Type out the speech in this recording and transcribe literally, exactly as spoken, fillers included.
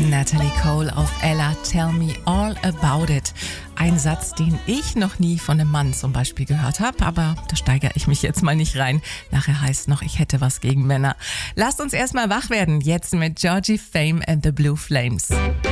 Natalie Cole auf Ella, Tell Me All About It. Ein Satz, den ich noch nie von einem Mann zum Beispiel gehört habe, aber da steigere ich mich jetzt mal nicht rein. Nachher heißt noch, ich hätte was gegen Männer. Lasst uns erstmal wach werden, jetzt mit Georgie Fame and the Blue Flames.